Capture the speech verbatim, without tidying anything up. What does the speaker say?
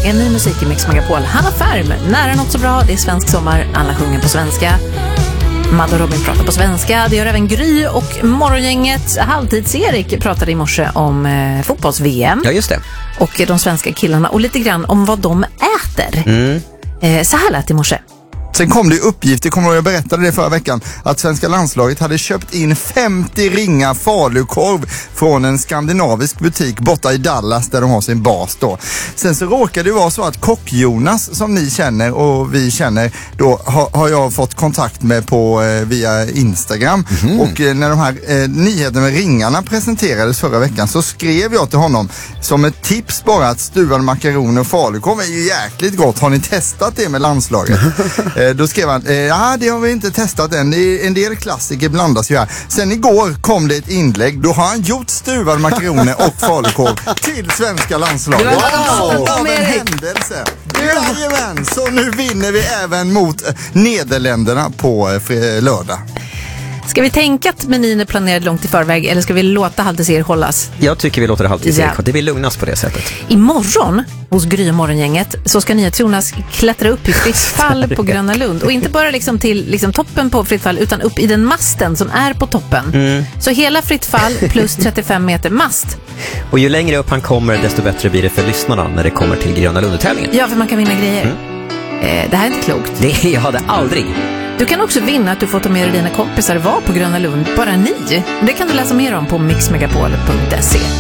är ny musik i Mix Megapol. Hanna Färm, nära något så bra, det är svensk sommar, alla sjunger på svenska. Madde och Robin pratar på svenska, det gör även Gry och morgongänget. Halvtids-Erik pratade i morse om eh, fotbolls-V M. Ja, just det. Och de svenska killarna och lite grann om vad de äter. Mm. Eh, så här lät det i morse. Sen kom det uppgifter, kommer jag berättade det förra veckan, att svenska landslaget hade köpt in femtio ringar falukorv från en skandinavisk butik borta i Dallas där de har sin bas då. Sen så råkade det vara så att Kock-Jonas, som ni känner och vi känner, då har, har jag fått kontakt med på eh, via Instagram. Mm. Och eh, när de här eh, nyheterna med ringarna presenterades förra veckan så skrev jag till honom som ett tips bara att stuvad makaroner och falukorv är ju jäkligt gott. Har ni testat det med landslaget? Då skrev han, eh, ja det har vi inte testat än. En del klassiker blandas ju här. Sen igår kom det ett inlägg. Då har han gjort stuvad makaroner och falukorv till svenska landslaget. Wow! Av en händelse. Jajamän, så nu vinner vi även mot eh, Nederländerna på eh, lördag. Ska vi tänka att menyn är planerad långt i förväg eller ska vi låta halvtids-Erik hållas? Jag tycker vi låter det halvtids-Erik. Ja. Det blir lugnast på det sättet. Imorgon hos Gry och morgongänget så ska NyhetsJonas klättra upp i fritt fall på Gröna Lund. Och inte bara liksom till liksom toppen på fritt fall utan upp i den masten som är på toppen. Mm. Så hela fritt fall plus trettiofem meter mast. Och ju längre upp han kommer desto bättre blir det för lyssnarna när det kommer till Gröna Lund-tävlingen. Ja, för man kan vinna grejer. Mm. Eh, det här är inte klokt. Det jag hade aldrig. Du kan också vinna att du får ta med dig dina kompisar var på Gröna Lund, bara ni. Det kan du läsa mer om på mix megapol punkt se.